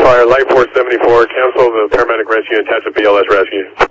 Fire, Light Force 74, cancel the paramedic rescue and attach a BLS rescue.